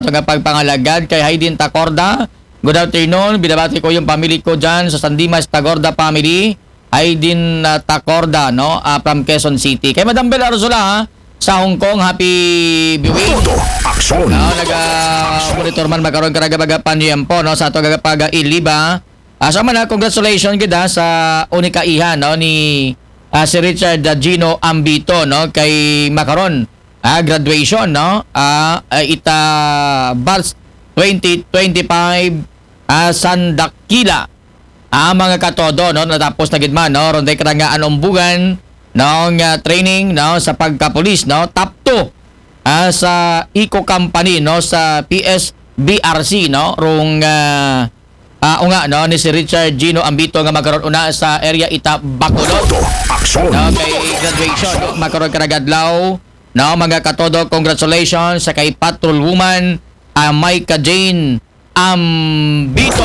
Sa pagpangalagad kay Haydin Tacorda. Good afternoon. Binabati ko yung family ko dyan sa San Dimas Tacorda family. Haydin Tacorda, no? From Quezon City. Kay Madam Bel Arzula, ha? Sa Hong Kong, happy viewing. Aksyon. No, monitor man magkaroon karagabagapan niyo po, no? Sa ito gagapaga iliba. So man, congratulations kita sa unika iha, no? Ni si Richard Gino Ambito, no? Kay makaron graduation, no? Ita Bars 2025 Sandakila. Mga katodo, no? Natapos na gidman, no? Ronday karanga anombugan ng training, no? Sa pagkapulis, no? Top 2 sa Eco Company, no? Sa PSBRC, no? Rung nga, no? Ni si Richard Gino Ambito nga magkaroon una sa area Ita Bacolod. No? Kay graduation, no? Magkaroon karagadlaw, no? Mga katodo, congratulations sa kay patrol woman Maika Jane Ambito.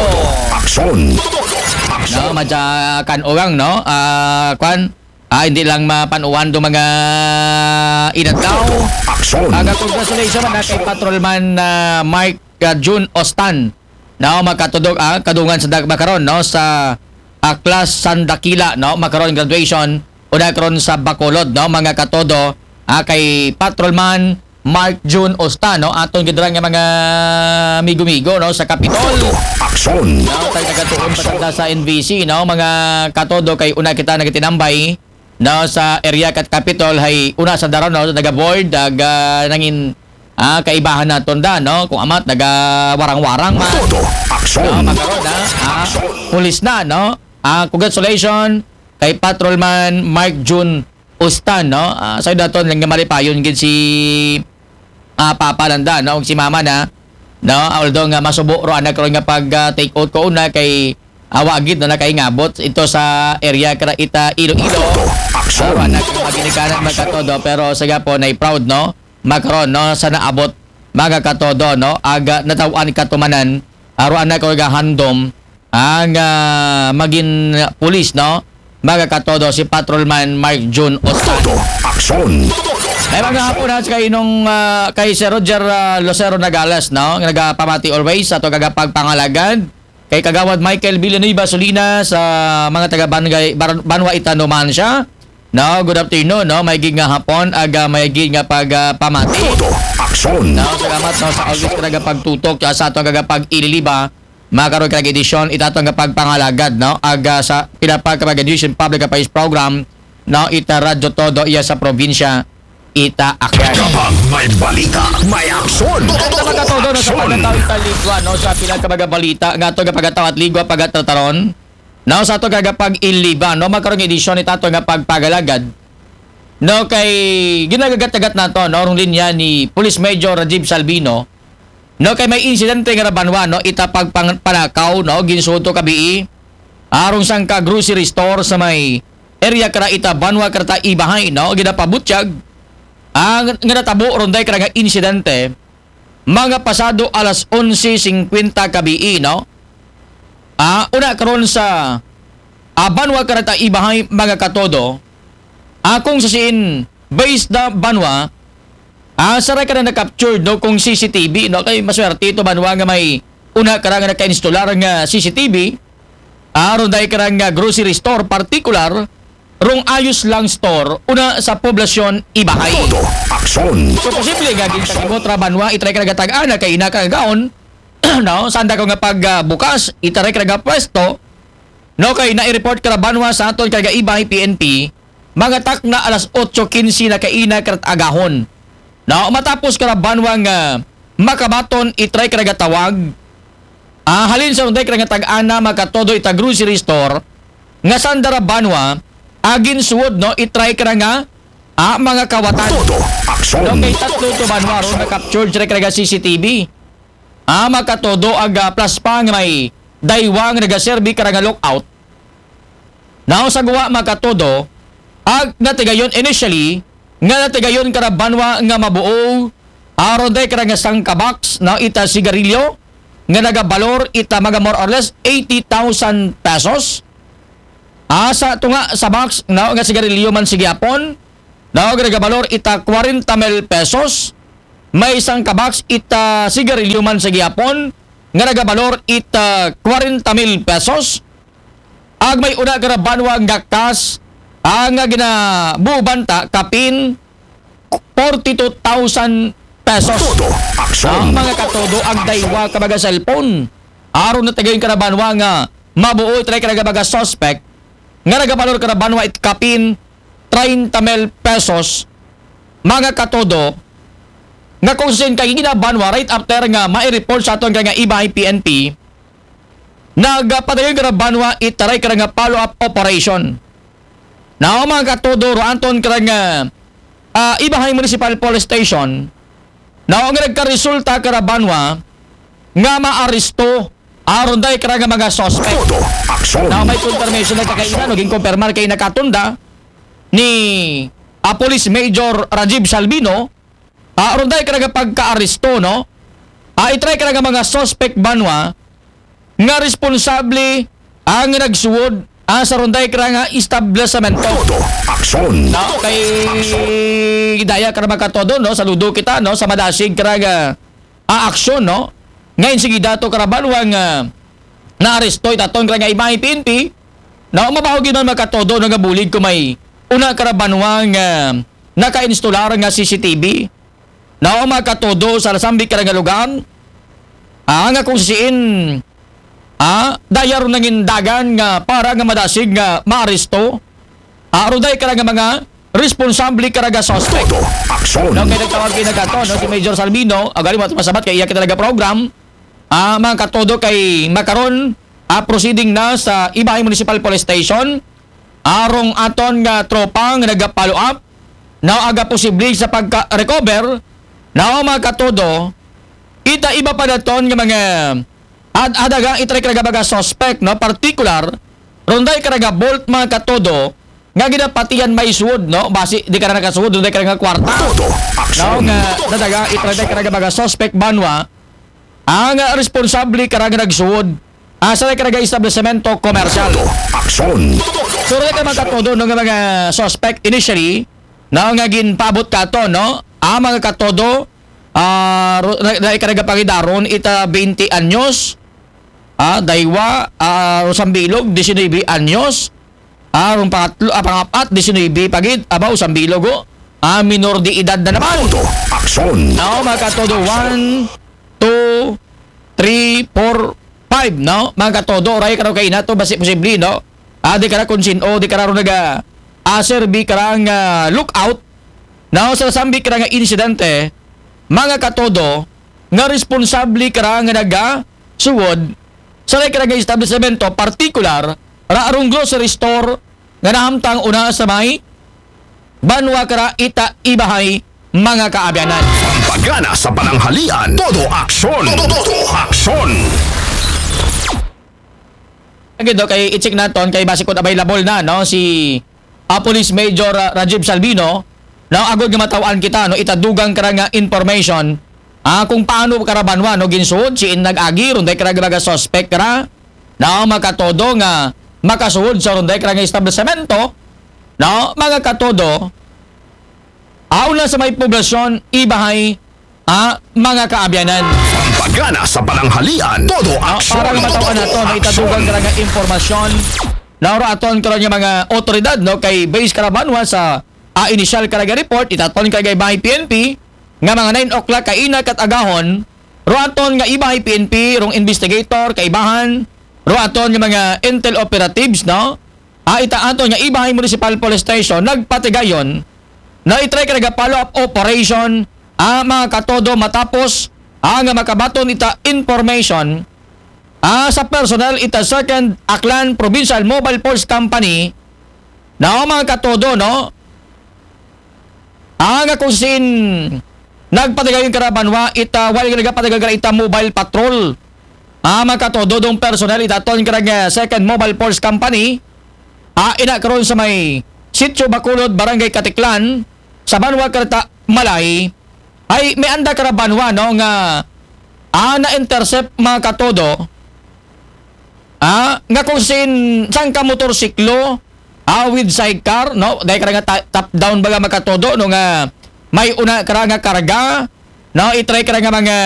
No, madya kanurang, no? Hindi lang mapanuwan do mga inadlaw. Congratulations na kay patrolman Mike June Ostan. No, makatudog kadungan sa makaron, no? Sa class Sandakila, no? Makaron graduation una karon sa Bacolod, no? Mga katodo kay patrolman Mark June Osta, no? Aton gidra nga mga migo-migo, no? Sa Capitol. No? Taga-tuon patanda sa NBC, no? Mga katodo kay una kita nagatinambay, no? Sa area kat Capitol hay una sa daron, no? Naga-board, nangin kaibahan na tonda, no? Kung amat naga-warang-warang man. No? Makaroon, pulis na, no? Congratulations kay patrolman Mark June Ustan, no? Sa daton lang malipayon gid si Papa Landa, no? Si Mama na, no? Although nga masubo ro anak ro nga pag take out ko una kay awagid na nakaingabot ito sa area kara Ita Iloilo. Anak nga maginikanan magkatodo pero saga po na proud, no? Makaron, no? Sa naabot mga katodo, no? Aga natawan katumanan aro anak ko nga handom ang magin pulis, no? Mga katodo si patrolman Mark June Ostano. May mga hapon na kay kay Sir Roger Lucero Nagales, no? Nagapamati always sa to kagapagpangalagad kay kagawad Michael Villanueva Solina sa mga taga Banwa Itano man siya. No, good afternoon, no? May nga hapon may nga pagpamati. No, salamat, no, sa always kagapagtutok sa to kagapag-ililiba. Makaroon ka edisyon itato nga pagpangalagad, no? Sa pinapagkapag-edition public affairs program, no? Ita radyo todo iya sa probinsya Ita Akyat. Kapag may balita, may aksyon. Kapag todo, no? Sa pagkataw italigwa, no? Sa pinagkabaga-balita nga to kapagataw at ligwa pagkatataron, no? Sa to kagapag iliba, no? Makaroon edisyon itato nga pagpagalagad, no? Kay ginagagat-agat na to, no? Rung linya ni Police Major Rajiv Salvino, no? Kay may insidente nga Banwa, no? Ita pagpanakaw, no? Ginsuto kabii arong sang ka grocery store sa may area kara Ita Banwa karta ibahay, no? Ginapabutyag ang nga natabo ronday kara nga insidente mga pasado alas 11:50 kabii, no? Una karon sa Banwa karta ibahay mga katodo, akong sasin based na Banwa saray ka na na-captured, no, kung CCTV, no, kay maswerte ito Banwa nga may una ka nga naka-installer nga CCTV, aron dahil ka nga grocery store, particular, rong ayos lang store, una sa poblasyon ibahay. So, posible nga, ginta mo, Banwa, itry ka na gatag-ana, kay ina ka gaon, no, sanda ko nga pag itry ka na pwesto, no, kay na-report ka Banwa sa aton ka ibahay PNP, mga tak na alas 8:15 na kaina ka agahon. No, matapos ka Banwa nga makabaton itry ka nagatawag. Halin sa unday ka tag-ana makatodo ita grocery store nga sandara Banwa agin suod, no, itry ka nga mga kawatan. No, kay tatlo to Banwa ron na captured ka CCTV. Makatodo aga plus pa nga may daywang nagaserbi ka nga lookout. Now sa guwa makatodo natigayon initially nga natigayon ka Banwa nga mabuo aron day ka nga sangkabox, no, ita sigarilyo nga nagabalor ita mga more or less 80,000 pesos. Sa tunga sa box, no, nga sigarilyo man sigyapon, no, nagabalor ita 40,000 pesos. may isang kabaks ita sigarilyo man sa gihapon nga nagabalor ita 40,000 pesos. Ag may una ka banwa nga kas ang ginabubanta kapin 42,000 pesos. Todo Ang aksyon. mga katodo ang daywa kabaga cellphone. Aron na tagayin ka na banwa nga mabuo try ka nagabaga suspect nga nagabalor ka na banwa it kapin 30,000 pesos. Mga katodo nga kung sin kay ginabanwa right after nga mai-report sa aton nga ibahay PNP nagpadayon ka na banwa itaray ka nga follow-up operation. Na mga katodo ro anton ka nga ibahay municipal police station na nga nagka-resulta ka na banwa nga maaresto aron day ka nga mga suspect. Todo aksyon. Na may confirmation na kakainan naging kumpirmar kay nakatunda ni Police Major Rajiv Salvino aron day ka nga pagka-aresto no. Itry ka nga mga suspect banwa nga responsable ang nagsuwod sa ronday ka nga establishmento. Todo aksyon. No, kay daya ka naman katodo, no? Saludo kita, no? Sa madasig ka nga aksyon, no? Ngayon sige dato karabalwang na-aresto itaton ka nga ibahay PNP. No, mabahog yun naman katodo no nga bulig ko may una karabanwang naka-installer nga CCTV. No, mga katodo sa lasambik ka nga lugar. Nga kung siin daya ron nangin dagan nga para nga madasig nga maaresto. Ruday ka nga mga responsable ka nga suspect. Todo aksyon. No, kaya nagtawag kayo na kato, no, si Major Salvino, agaling mo masabat kay iya kita talaga program. Mga katodo kay makaron proceeding na sa Ibahay Municipal Police Station. Arong aton nga tropa nga nag-follow up. Na aga posible sa pagka-recover. Na mga katodo, ita iba pa naton nga mga adaga itry ka nga suspect, no, particular ronday ka nga bolt mga katodo nga ginapatiyan may suod, no, basi di ka na nakasuod ronday ka nga kwarta. Todo No, aksyon. nga dadaga itry ka nga suspect banwa ang responsable ka nga nagsuod sa ka nga establishmento komersyal. Todo aksyon. So ronday ka mga katodo no, nga mga suspect initially na nga ginpabot ka to, no, mga katodo dahil ka nga pagidaron ita 20 anyos. Daywa, Rosambilog, 19 anyos. Rong pangapat, 19 pagid, abaw, Sambilog, minor di edad na naman. Todo aksyon. No, mga katodo, 1, 2, 3, 4, 5, no? Mga katodo, oray ka raw kayo na to, basi posible, no? Di ka na konsin-o, di ka na raw serbi ka raw lookout. No, sa sambi ka nga insidente, mga katodo, nga responsable ka raw suwod sa ka nga establishmento, particular, raarong grocery store, nga nahamtang una sa may banwa kara ita ibahay mga kaabyanan. Pampagana sa pananghalian. Todo aksyon. Todo aksyon. Agad kay i-check naton kay base kung available na no si Police Major Rajiv Salvino. No, agad nga matawan kita no itadugang kara nga information kung paano karabanwa no ginsuod si nag-agi runday kara nga suspect kara no makatodo nga makasuod sa runday kara nga establishmento no mga katodo auna sa may poblasyon ibahay mga kaabyanan. Pampagana sa pananghalian. Todo aksyon. Para matawan nato na itadugang kara nga informasyon na aton kara nga mga otoridad no kay base karabanwa sa initial kara nga report itaton kay ibahay PNP nga mga 9 o'clock kaina kat agahon roaton nga ibahay PNP rong investigator kaibahan roaton nga mga intel operatives no itaaton nga ibahay municipal police station nagpatigayon na itry ka follow up operation mga katodo matapos nga makabaton ita information sa personnel ita second Aklan Provincial Mobile Force Company na mga katodo no nga kung sin nagpatigayon karabanwa ita wali nagpatigayon ita mobile patrol mga katodo dong personnel ita ton nga second Mobile Force Company ina karon sa may Sitio Bacolod Barangay Katiklan sa Banwa Karta Malay ay may anda karabanwa no nga na-intercept mga katodo nga kung sang ka motorsiklo with sidecar no dahil ka nga top down baga mga katodo no nga may una ka nga karga no, itry ka nga mga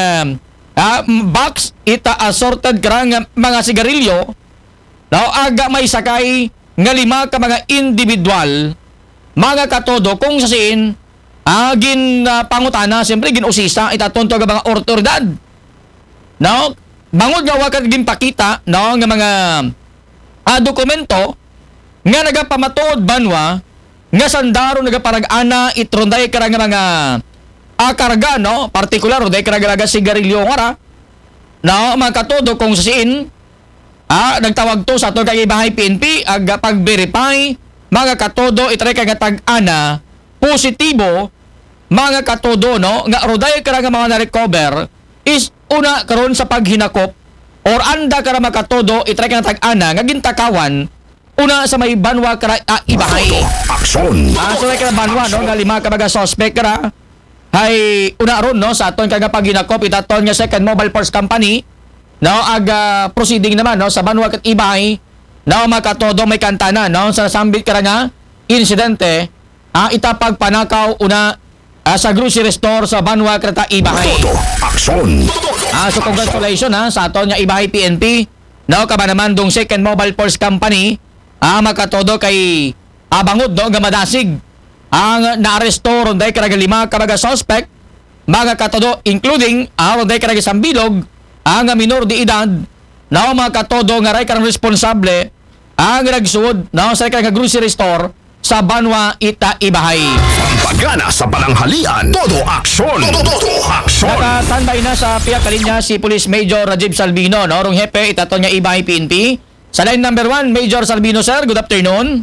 box, ita assorted ka nga mga sigarilyo, no, aga may sakay nga 5 ka mga individual, mga katodo, kung sasin, gin pangutana, siyempre, gin usisa, itatonto ka mga otoridad. No, bangod nga wakad gin pakita, no, nga mga dokumento, nga nagapamatuod banwa, nga sandaro nagaparag-ana, itronday ka nga mga karga, no? Partikular, day karagalaga sigarilyo ngara. No, mga katodo kung sasin, nagtawag to sa ato kay Bahay PNP, pag-verify, mga katodo, itry ka nga tag-ana, positibo, mga katodo, no? Nga roday ka nga mga na-recover, is una karon sa paghinakop, or anda ka mga katodo, itry ka nga tag-ana, nga gintakawan, una sa may banwa ka Ibahay. Aksyon! So ka banwa, no? Nga 5 ka mga suspect ka hay una ron, no, sa aton kag paghinakop itaton nga second mobile force company, no, proceeding naman, no, sa banwa kat Ibahay, no, makatodo may kantana, no, sa sambit ka nga insidente, itapag panakaw una sa grocery store sa banwa kat Ibahay. Todo aksyon! So congratulations sa aton nga Ibahay PNP, no, kaba naman dong second mobile force company, makatodo kay bangod, no, nga madasig ang naaresto ronday karaga 5 ka mga suspect, mga katodo, including ronday karaga sambilog ang minor de edad, na mga katodo nga ray karang responsable ang nagsuod na sa karaga grocery store sa banwa Ibahay. Pagana sa pananghalian, todo aksyon! Todo aksyon! Nakatambay na sa piyak kalinya si Police Major Rajib Salvino, no, rong hepe itaton nga Ibahay PNP. Sa line number 1, Major Salvino, sir, good afternoon.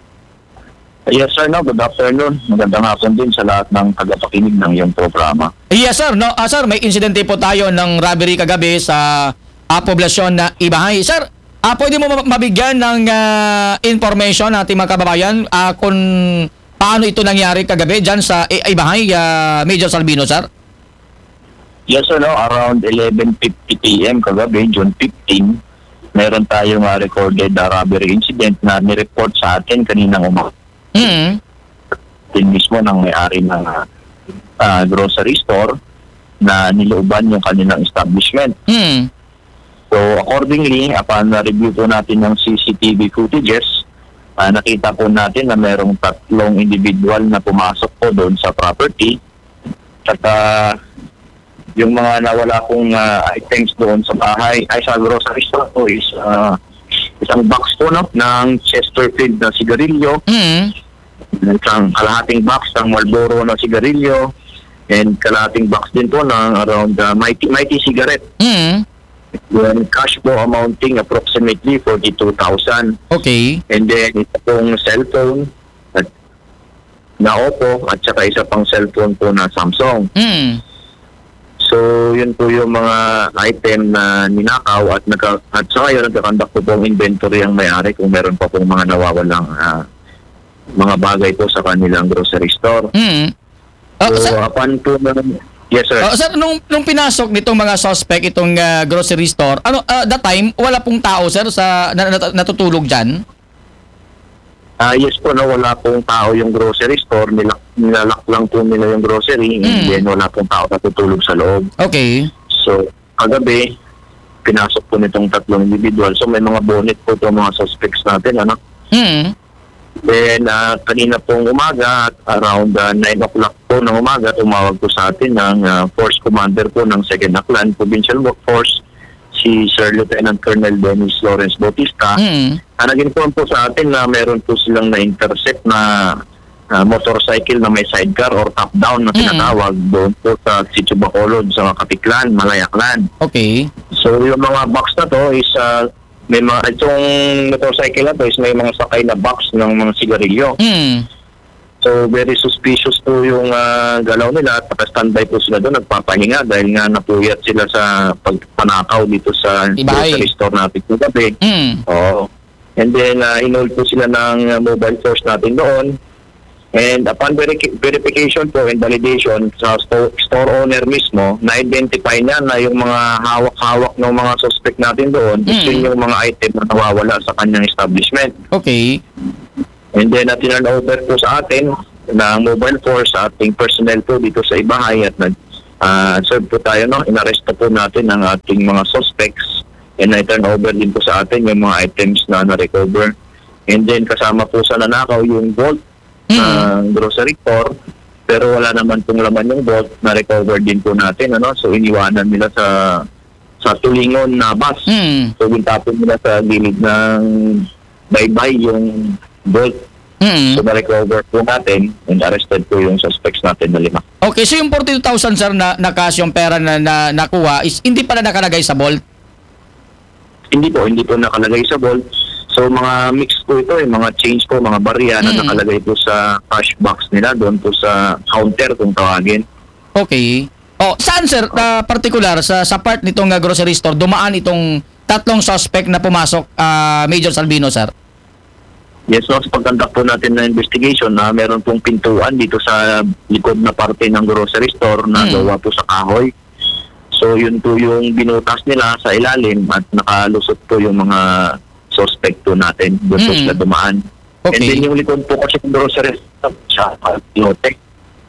Yes sir, no, good afternoon. Magandang hapon din sa lahat ng tagapakinig ng iyong programa. Yes sir, no, sir, may insidente po tayo ng robbery kagabi sa poblasyon na Ibahay. Sir, pwede mo mabigyan ng information natin mga kababayan kung paano ito nangyari kagabi dyan sa Ibahay, Major Salvino, sir? Yes sir, no, around 11:50 PM kagabi, June 15, meron tayong recorded robbery incident na nireport sa atin kaninang umaga. Din mismo ng may-ari ng grocery store na nilooban yung kanilang establishment. So accordingly, upon review po natin ng CCTV footages, nakita po natin na merong 3 individual na pumasok po doon sa property. At yung mga nawala pong items doon sa bahay, ay sa grocery store po is isang box po, no, ng Chesterfield na sigarilyo, isang kalahating box ng Marlboro na sigarilyo, and kalahating box din po ng around Mighty cigarette. Then cash po amounting approximately 42,000. Okay. And then isa pong cellphone na Oppo at saka isa pang cellphone po na Samsung. So yun po yung mga item na ninakaw at saka yun nagkakandak po pong inventory ang may-ari kung meron pa pong mga nawawalang mga bagay po sa kanilang grocery store. So upon po yes sir. Sir, nung pinasok nitong mga suspect itong grocery store, that time wala pong tao, sir, sa natutulog diyan? Yes po, no, wala pong tao yung grocery store, nilalak lang po nila yung grocery, and then wala pong tao natutulog sa loob. Okay. So kagabi pinasok po nitong 3 individual. So may mga bonnet po itong mga suspects natin, ano? Then, kanina pong umaga, around 9 o'clock po ng umaga, tumawag po sa atin ng Force Commander po ng 2nd Aklan Provincial Force, si Sir Lieutenant Colonel Dennis Lawrence Bautista. Nag-inform po sa atin na meron po silang na-intercept na motorcycle na may sidecar or top-down na tinatawag doon po sa Sitio Bacolod, sa Katiklan, Malayaklan. Okay. So, yung mga box na to is may mga, itong motorcycle na to is may mga sakay na box ng mga sigarilyo. So very suspicious po yung galaw nila at naka-standby po sila doon, nagpapahinga dahil nga napuyat sila sa pagpanakaw dito sa grocery store natin kagabi. And then inol po sila ng mobile force natin doon. And upon verification po and validation sa store owner mismo, na-identify niya na yung mga hawak-hawak ng mga suspect natin doon, is yun yung mga item na nawawala sa kanyang establishment. Okay. And then turn over po sa atin ng mobile force sa ating personnel po dito sa Ibahay at serve po tayo, no? Inaresto po natin ang ating mga suspects and na-turn over din po sa atin yung mga items na na-recover. And then kasama po sa nanakaw yung vault ng grocery store, pero wala naman pong laman yung vault, na-recover din po natin, ano? So iniwanan nila sa tulingon na bus. So gintapon nila sa gilid ng baybay yung vault. So na-recover po natin and arrested po yung suspects natin na 5. Okay, so yung 42,000 sir na cash yung pera na nakuha is hindi pala nakalagay sa vault? Hindi po nakalagay sa vault. So mga mix po ito, yung mga change po, mga barya na nakalagay po sa cash box nila, doon po sa counter kung tawagin. Okay. Oh, saan sir, particular sa part nitong grocery store dumaan itong tatlong suspect na pumasok, Major Salvino sir? Yes, no, sa pagkandak po natin na investigation na meron pong pintuan dito sa likod na parte ng grocery store na gawa po sa kahoy. So yun po yung binutas nila sa ilalim at nakalusot po yung mga suspect po natin. Doon po sila dumaan. Okay. And then yung likod po kasi ng grocery store sa Lotek.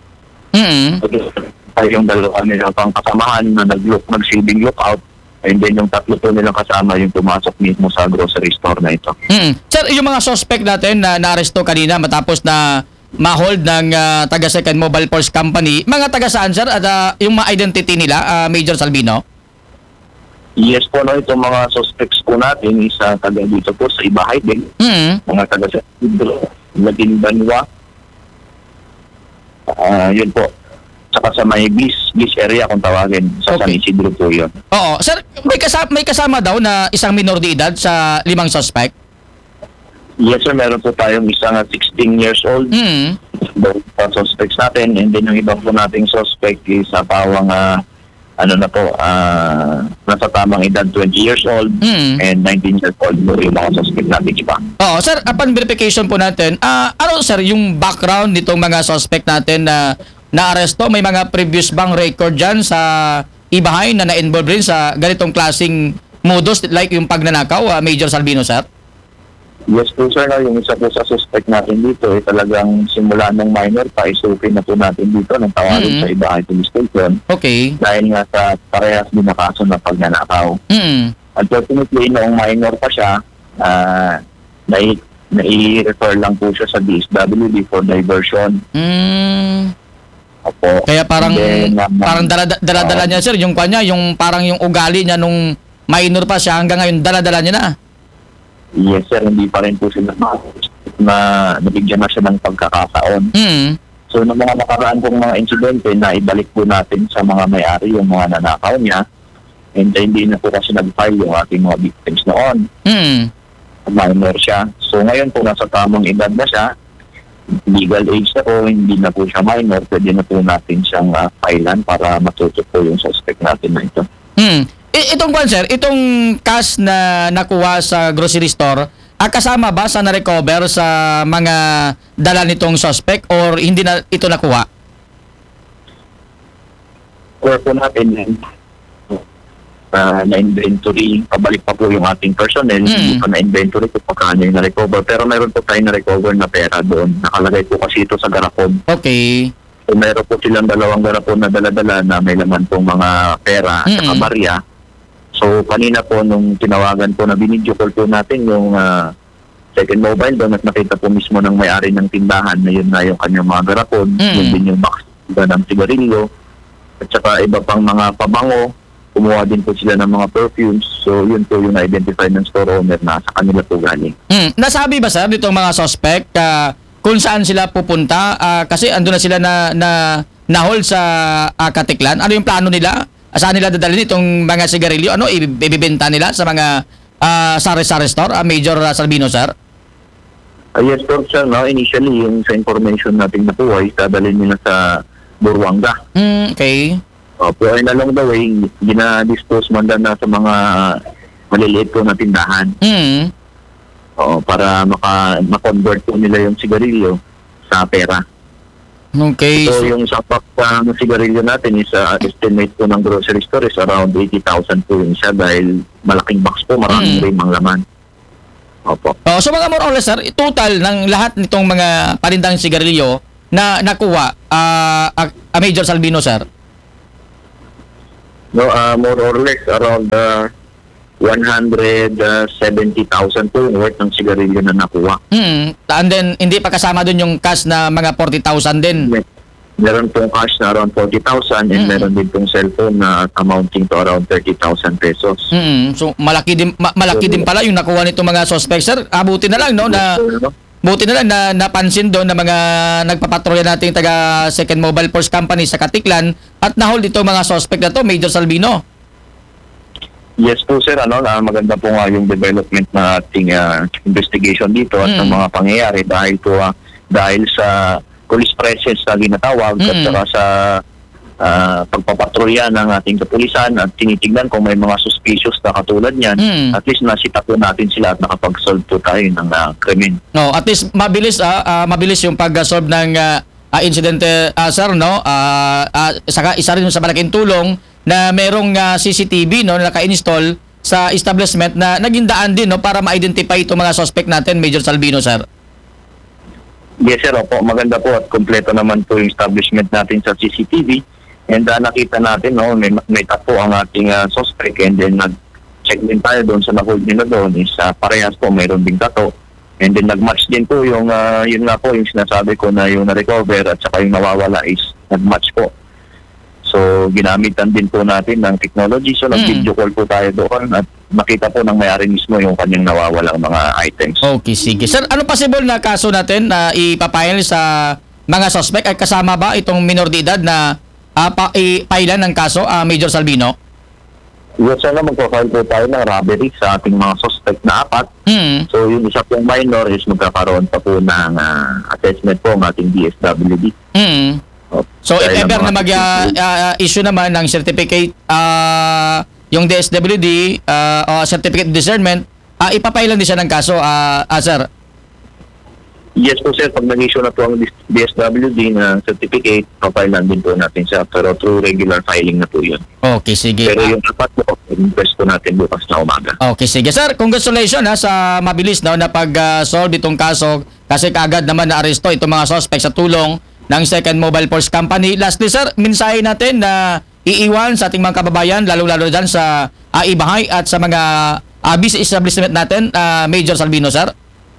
Yung dalawa nilang pang kasamahan na nag-silbing lookout. And then yung tatlo po nilang kasama yung pumasok mismo sa grocery store na ito. Sir, yung mga suspect natin na naaresto kanina matapos na ma-hold ng taga Second Mobile Force Company, mga taga saan sir? At yung mga identity nila, Major Salvino? Yes po, no, itong mga suspects po natin isa taga dito po sa Ibahay din. Mga taga sa Isidro, Latin Banwa. Yun po. Saka sa may Bliss area kung tawagin. Sa San Isidro po yun. Oo. Sir, may kasama daw na isang minor de edad sa 5 suspect? Yes sir, meron po tayong isang 16 years old. Both suspects natin. And then yung iba po nating suspect is pawang nasa tamang edad 20 years old and 19 years old po yung mga suspect natin iba. Oo, sir, upon verification po natin, ano sir yung background nitong mga suspect natin na naaresto? May mga previous bang record dyan sa Ibahay na na-involve rin sa ganitong klaseng modus like yung pagnanakaw, Major Salvino, sir? Yes po sir, no, yung isa po sa suspect natin dito talagang simula ng minor pa isupin na po natin dito ng tawagin sa Ibahay Police Station. Okay. Dahil nga sa parehas din na kaso na pagnanakaw. Unfortunately, noong minor pa siya, nai-refer lang po siya sa DSWD for diversion. Opo. Kaya parang then, parang dala-dala niya sir yung kanya, yung parang yung ugali niya nung minor pa siya hanggang ngayon dala-dala niya na. Yes sir, hindi pa rin po sila na nabigyan na siya ng pagkakataon. So, ng mga nakaraan pong mga insidente na ibalik po natin sa mga may-ari yung mga nanakaw niya, and hindi na po kasi nag-file yung ating mga victims noon. Minor siya. So ngayon po nasa tamang edad na siya, legal age na po, hindi na po siya minor, pwede na po natin siyang filean para matutup po yung suspect natin na ito. Itong kwan sir, itong cash na nakuha sa grocery store, kasama ba sa na-recover sa mga dala nitong suspect or hindi na ito nakuha? Or po natin na-inventory, pabalik pa po yung ating personnel, hindi pa na-inventory kung pagkano yung na-recover. Pero meron po tayo na-recover na pera doon. Nakalagay po kasi ito sa garapon. Okay. So meron po silang 2 garapon na dala-dala na may laman pong mga pera at saka barya. So kanina po nung tinawagan po na binidyo call po natin yung Second Mobile doon at nakita po mismo ng may-ari ng tindahan na yun na yung kanyang mga garapon. Yun din yung box ng sigarilyo at saka iba pang mga pabango. Kumuha din po sila ng mga perfumes. So yun po yung na-identify ng store owner na sa kanila po galing. Nasabi ba sir ditong mga suspect kung saan sila pupunta? Kasi andun na sila na hold sa Katiklan. Ano yung plano nila? Saan nila dadalhin itong mga sigarilyo? Ano ibibenta nila sa mga sari-sari store? Major Salvino, sir? Yes, sir. No? Initially, yung sa information natin nakuha, dadalhin nila sa Buruanga. Okay. Pero along the way, gina-dispose man na sa mga maliliit po na tindahan. Para ma-convert po nila yung sigarilyo sa pera. Okay. So yung sapak ng sigarilyo natin is estimate po ng grocery store is around 80,000 po yun siya dahil malaking box po, maraming rim ang laman. Opo. So mga more or less, sir, total ng lahat nitong mga palindang sigarilyo na nakuha, Major Salvino, sir? No, more or less around 170,000 po yung worth ng sigarilyo na nakuha. And then, hindi pa kasama dun yung cash na mga 40,000 din. Meron pong cash na around 40,000 and meron din pong cellphone na amounting to around 30,000 pesos. So, malaki din pala yung nakuha nitong mga suspect, sir. Buti na lang, no, na buti na lang na napansin doon ng mga nagpapatrolya nating taga Second Mobile Force Company sa Katiklan at nahold itong mga suspect na to, Major Salvino. Yes po sir, maganda po nga yung development na ating investigation dito at ng mga pangyayari dahil sa police presence na ginatawag at saka sa pagpapatrolya ng ating kapulisan at tinitignan kung may mga suspicious na katulad niyan. At least nasita po natin sila at nakapag-solve po tayo ng krimen. No, at least mabilis yung pag-solve ng insidente, sir, no? Saka isa rin sa malaking tulong na merong CCTV, no, na naka-install sa establishment na naging daan din, no, para ma-identify itong mga suspect natin, Major Salvino, sir. Yes sir, opo, maganda po at kompleto naman po yung establishment natin sa CCTV. And nakita natin, no, may tapo ang ating suspect, and then nag-check din tayo doon sa na-hold nila doon is parehas po mayroon ding tato. And then nag-match din po yung yun nga po yung sinasabi ko na yung na-recover at saka yung nawawala is nag-match po. So ginamitan din po natin ng technology, so nag-video call po tayo doon at makita po ng may-ari mismo yung kanyang nawawalang mga items. Okay, sige. Sir, ano possible na kaso natin na ipapile sa mga suspect? Ay kasama ba itong minor de edad na ipailan ng kaso, Major Salvino? Yes, sir, magpa-file po tayo ng robbery sa ating mga suspect na 4. So yung isa pong minor is magkakaroon pa po ng assessment po ng ating DSWD. So if ever na mag-issue naman ng certificate, yung DSWD o certificate of discernment, ipapailan din siya ng kaso, sir? Yes po sir, pag nag-issue na po ang DSWD na certificate, papailan din po natin siya, pero through regular filing na po yun. Okay, sige. Pero yung dapat po, invest po natin bukas na umaga. Okay, sige. Sir, congratulations sa mabilis, no, na pag-solve itong kaso kasi kaagad naman na-aresto itong mga suspect sa tulong ng Second Mobile Force Company. Lastly, sir, mensahe natin na iiwan sa ating mga kababayan, lalo-lalo dyan sa ibahay at sa mga business establishment natin, Major Salvino, sir.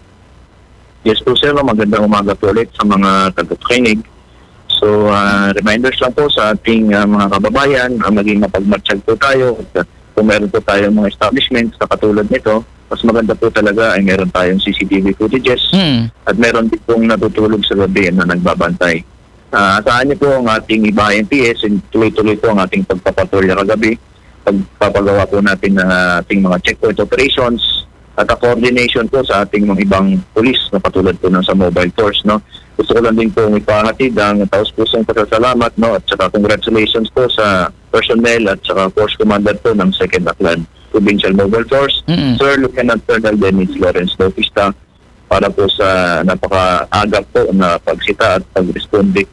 Yes po sir, magandang umaga po ulit sa mga tagapakinig. So, reminders lang po sa ating mga kababayan, maging mapagmatsyag po tayo. Kung meron po tayong mga establishments na katulad nito, mas maganda po talaga ay meron tayong CCTV footages at meron din pong natutulog sa gabi na nagbabantay. Saan niyo po ang ating ibahay MPS, tuloy-tuloy po ang ating pagpapatrolya kagabi, pagpapagawa po natin ng ating mga checkpoint operations at coordination po sa ating mga ibang pulis na katulad po ng sa Mobile Force, no. Gusto ko lang din po ipahatid ang taus-pusong pasasalamat, no, at saka congratulations po sa personnel at saka Force Commander po ng 2nd Aklan Provincial Mobile Force, Sir Lieutenant Colonel Dennis Lawrence Bautista, para po sa napaka-agap po na pagsita at pag-responde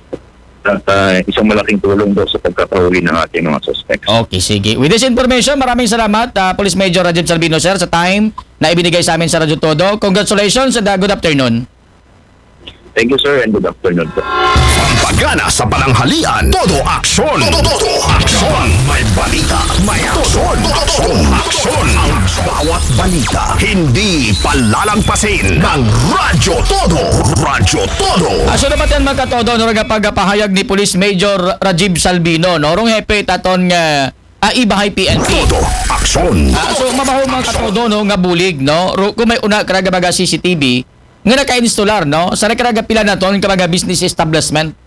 at isang malaking tulong po sa pagkakahuli ng ating mga suspects. Okay, sige. With this information, maraming salamat, Police Major Rajib Salvino, sir, sa time na ibinigay sa amin sa Radyo Todo. Congratulations and good afternoon. Thank you sir and good afternoon po. Pampagana sa pananghalian, todo aksyon! Todo aksyon! May balita, may aksyon! Aksyon! Ang bawat balita, hindi palalampasin ng Radyo Todo! Radyo Todo! So naman yan mga katodo, no, pagpahayag ni Police Major Rajib Salvino, no, rong hepe taton nga ibahay PNP. Todo aksyon! So mabaho mga katodo, no, nga bulig, no, kung may una karaga baga CCTV, nga naka-installer, no, sa nakaraga pila na to, nga baga business establishment.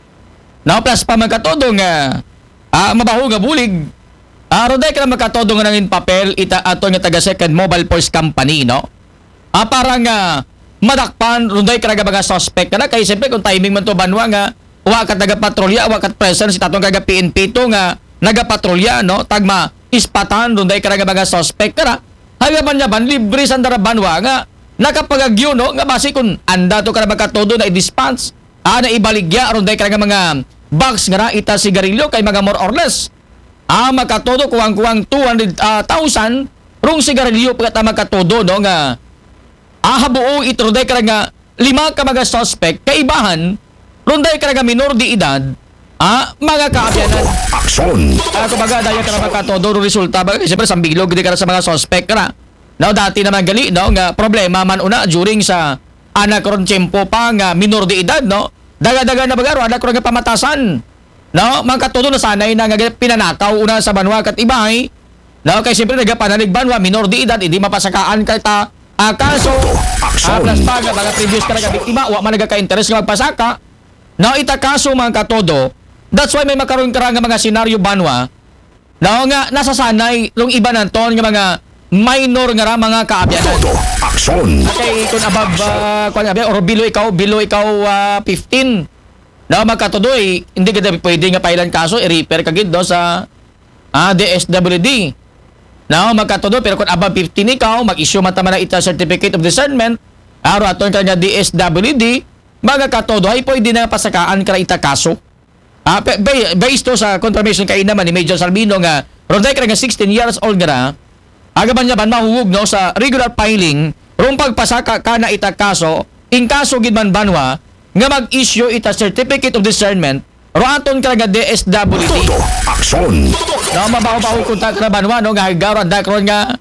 No, plus pa mga katodo nga, mabaho nga bulig, roday ka na magkatodo nga nangin papel, ato nga taga Second Mobile Force Company, no, parang madakpan, runday ka na baga suspect ka na, kaya siyempre kung timing man to banwa nga, uwa ka taga-patrolya, uwa ka presence, tatong kaga PNP to nga, nagapatrolya, no, tagma, ispatan, runday ka na baga suspect ka na, hagaban niya ban, libre sa banwa nga, nakapagagyo, no, nga basi kung anda to ka na magkatodo na i-dispense, na ibaligya, runday ka na mga box nga na, ita sigarilyo, kay mga more or less, magkatodo, kuwang-kuwang 200,000, rung sigarilyo, pagkata magkatodo, no, nga, habuo ito, runday ka nga 5 ka mga suspect, kaibahan, runday ka nga minor di edad, mga kaabyanan. Aksyon! Kumbaga, dahil ka na makatodo, resulta ba? Siyempre, sambilog, hindi ka na sa mga suspect ka na. No, dati naman gali, no, nga problema man una during sa anak ron tiyempo pa nga minor de edad, no? Daga-daga na bagaro, anak ron nga pamatasan. No, mga katodo na sanay na nga pinanakaw una sa banwa kat ibahay. No, kay siyempre nagapanalig banwa, minor de edad, hindi mapasakaan kay ta. Kaso, plus pa nga mga previous ka na biktima, wa man nagaka-interest nga magpasaka. No, ita kaso mga katodo, that's why may makaroon ka nga mga senaryo banwa. No, nga nasasanay yung iba nanton nga mga minor nga ra mga kaabyanan. Aksyon! Okay, kung above, or below ikaw 15. No, magkatudoy, hindi ka pwede nga pailan kaso, i-repair ka gid do sa DSWD. No, magkatudoy, pero kung above 15 ikaw, mag-issue man tama na ita certificate of discernment, aro aton ka nga DSWD, magkatudoy, pwede na pasakaan ka ita kaso. Based to sa confirmation kay naman ni Major Salvino nga, ronday ka nga 16 years old nga, agaban niya ban mahuhug no sa regular filing rung pagpasaka ka na ita kaso in kaso gid man banwa nga mag-issue ita certificate of discernment ro aton ka nga DSWD. Aksyon! No, mabaho-baho kontak na banwa no nga garon dakron nga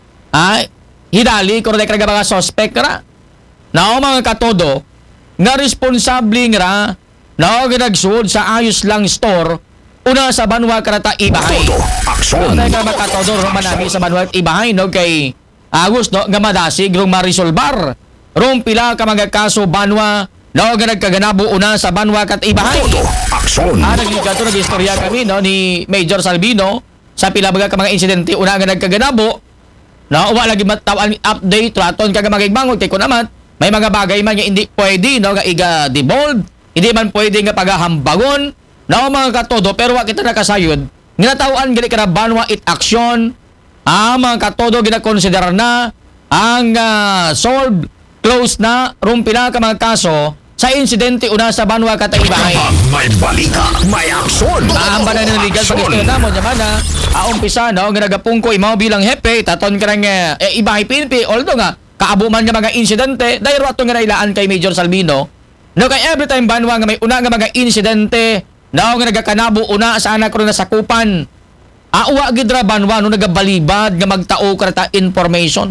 hidali ko rin ka mga suspect ra. No, mga katodo nga responsable nga no ginagsuod sa ayos lang store una sa banwa karata ibahay. Aksyon! No, ka makatodor manami sa banwa ibahay no kay Agus no nga madasig rong marisolbar. Rong pila ka mga kaso banwa no nga nagkaganabo una sa banwa kat ibahay. Aksyon! Nagligato nag-istorya kami no ni Major Salvino sa pila ka mga insidente una nga nagkaganabo. No, wa lagi matawan update raton ka mga igbangon kay kun naman may mga bagay man nga hindi pwede no nga iga-devolve, hindi man pwede nga pagahambagon. No, mga katodo, pero wa kita nakasayod. Ginatawaan gali ka na banwa it action. Mga katodo, ginakonsider na ang solved, closed na, rumpila ka mga kaso sa insidente una sa banwa kataibahay. May balita, may aksyon! Amba na ng legal pag-istorya na mo naman na umpisa, no, ginagapong ko imaw bilang hepe, taton ka ng ibahay PNP, although nga, kaabo man nga mga insidente, dahil rato nga nailaan kay Major Salvino, no, kay every time banwa nga may una nga mga insidente, no, nga nagakanabo una sa anak ko na sakupan. Uwa gidra banwa no nagabalibad nga magtao karata information.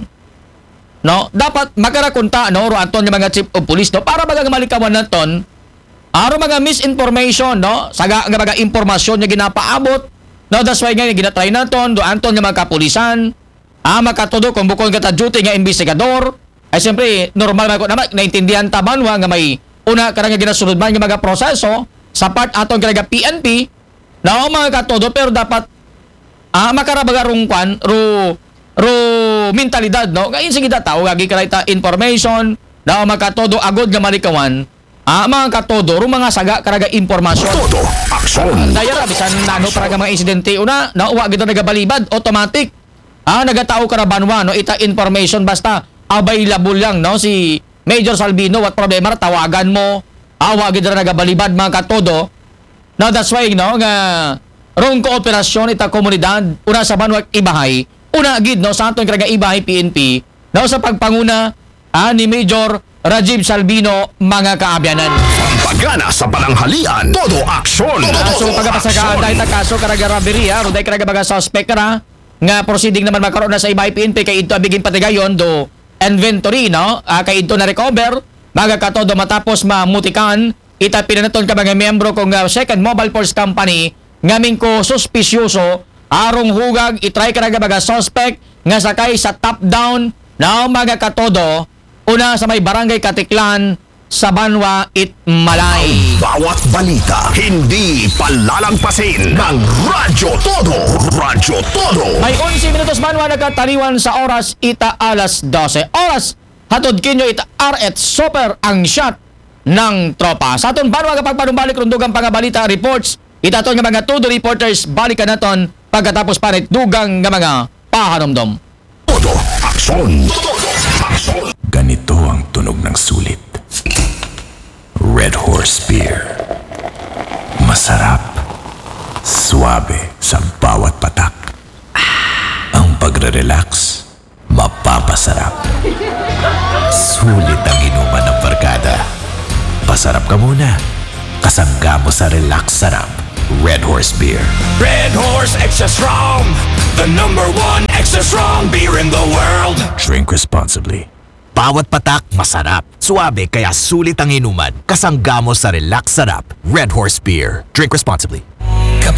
No, dapat magkarakunta no ro aton nga mga chief of police no para baga malikawan naton. Aro mga misinformation no saga nga mga impormasyon nga ginapaabot. No, that's why nga ginatry naton do anton nga mga kapulisan. Makatudo kung bukod ka ta duty nga investigador. Ay siyempre normal man ko naman naintindihan ta banwa nga may una ka nga ginasunod man nga mga proseso sa part aton kalaga PNP na mga katodo pero dapat makarabaga rung kwan ro mentalidad no ngayon sige tao gagi karayta information na mga katodo agod nga malikawan mga katodo ro mga saga karaga impormasyon Todo aksyon! dayara bisan nano para mga insidente una na uwa gid nagabalibad automatic nagatao karabanwa no ita information basta available lang no si Major Salvino what problema tawagan mo awa gid nagabalibad mga katodo. Now that's why no nga rong kooperasyon ita komunidad una sa banwa ibahay una gid no sa aton karaga ibahay PNP no sa pagpanguna ni Major Rajiv Salvino mga kaabyanan. Pagana sa pananghalian, todo aksyon! So pagapasagaan dahil ta kaso karaga robbery ro dahil karaga mga suspect ra nga proceeding naman makaroon na sa ibahay PNP kay ito abigin patigayon do inventory no kay ito na recover mga katodo matapos mamutikan ita pinanaton ka mga miyembro kong second mobile force company ngamin ko suspisyoso arong hugag itry ka na mga suspect nga sakay sa top down na mga katodo una sa may barangay Katiklan sa Banwa Itmalay. Bawat balita, hindi palalampasin ng Radyo Todo! Radyo Todo! May 11 minutos Banwa nagkataliwan sa oras ita alas 12. Oras hatod kinyo ita R.Et Super ang shot ng tropa. Sa aton Banwa kapag panumbalik rundugang pangabalita reports ita aton nga mga todo reporters balikan naton pagkatapos panit dugang nga mga pahanomdom. Todo aksyon! Aksyon! Ganito ang tunog ng sulit. Red Horse Beer. Masarap. Suabe sa bawat patak. Ang pagre-relax, mapapasarap. Sulit ang inuman ng barkada. Pasarap ka muna. Kasangga mo sa relax sarap. Red Horse Beer. Red Horse Extra Strong, the #1 extra strong beer in the world. Drink responsibly. Bawat patak masarap. Suabe kaya sulit ang inuman. Kasangga mo sa relax sarap. Red Horse Beer. Drink responsibly.